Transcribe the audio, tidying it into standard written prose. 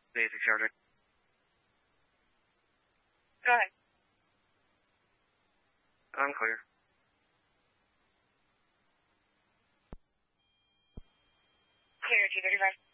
Basic charger. Go ahead. I'm clear. Clear, 235.